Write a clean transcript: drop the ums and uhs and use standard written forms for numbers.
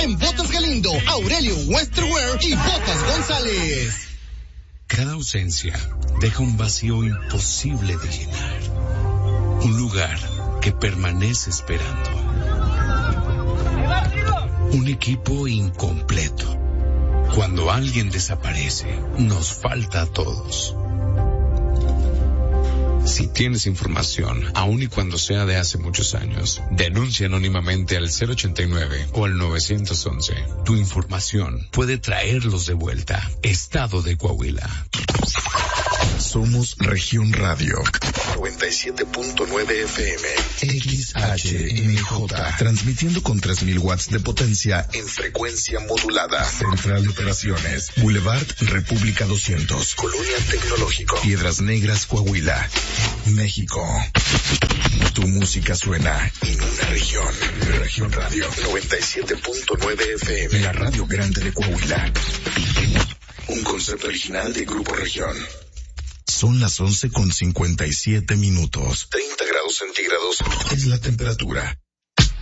en Botas Galindo, Aurelio Westerwear y Botas González. Cada ausencia deja un vacío imposible de llenar. Un lugar que permanece esperando. Un equipo incompleto. Cuando alguien desaparece, nos falta a todos. Si tienes información, aun y cuando sea de hace muchos años, denuncia anónimamente al 089 o al 911. Tu información puede traerlos de vuelta. Estado de Coahuila. Somos Región Radio 97.9 FM XHMJ, transmitiendo con 3000 watts de potencia en frecuencia modulada. Central de Operaciones, Boulevard República 200, Colonia Tecnológico, Piedras Negras, Coahuila, México. Tu música suena en una región. Región Radio 97.9 FM, la radio grande de Coahuila. Un concepto original de Grupo Región. Son las 11:57 minutos. 30 grados centígrados es la temperatura.